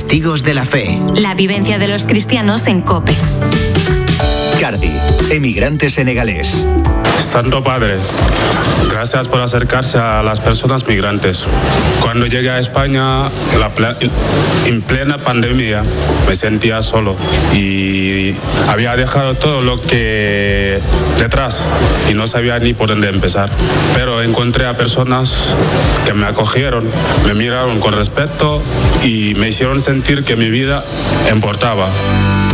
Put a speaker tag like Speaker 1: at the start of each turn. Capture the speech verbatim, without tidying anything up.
Speaker 1: Testigos de la Fe.
Speaker 2: La vivencia de los cristianos en COPE.
Speaker 1: Cardi, emigrante senegalés.
Speaker 3: Santo Padre, gracias por acercarse a las personas migrantes. Cuando llegué a España, la ple- en plena pandemia, me sentía solo y había dejado todo lo que detrás y no sabía ni por dónde empezar. Pero encontré a personas que me acogieron, me miraron con respeto y me hicieron sentir que mi vida importaba.